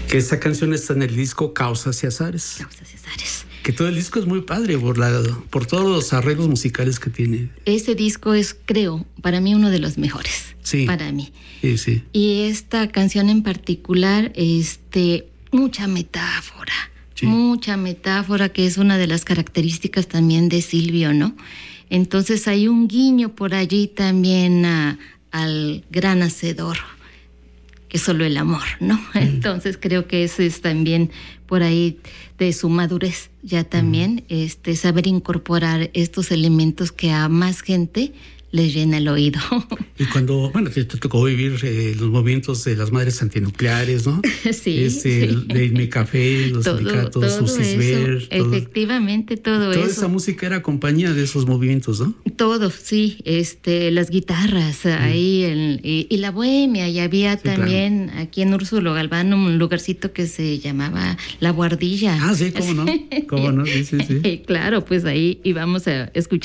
Que esa canción está en el disco Causas y Azares. Causas y Azares. Que todo el disco es muy padre por todos los arreglos musicales que tiene. Ese disco es, creo, para mí uno de los mejores. Sí. Para mí. Sí, sí. Y esta canción en particular, mucha metáfora. Sí. Mucha metáfora, que es una de las características también de Silvio, ¿no? Entonces hay un guiño por allí también al gran hacedor, que es solo el amor, ¿no? Entonces creo que eso es también por ahí de su madurez ya también, saber incorporar estos elementos que a más gente les llena el oído. Y cuando, te tocó vivir los movimientos de las madres antinucleares, ¿no? Sí, sí. De Irme Café, los sindicatos, Susisber. Efectivamente, todo eso. Toda esa música era compañía de esos movimientos, ¿no? Todo, sí. Las guitarras ahí, y la bohemia. Y había también, claro, aquí en Úrsulo Galván, un lugarcito que se llamaba La Guardilla. Ah, sí, cómo no. Sí. Claro, pues ahí íbamos a escuchar